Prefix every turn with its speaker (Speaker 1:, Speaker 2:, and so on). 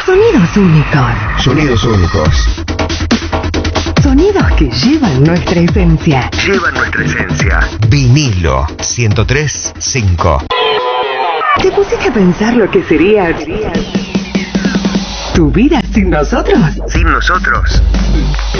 Speaker 1: Sonidos únicos.
Speaker 2: Sonidos únicos.
Speaker 1: Sonidos que llevan nuestra esencia.
Speaker 2: Vinilo 103.5.
Speaker 1: ¿Te pusiste a pensar lo que sería tu vida sin nosotros?
Speaker 2: Sin nosotros.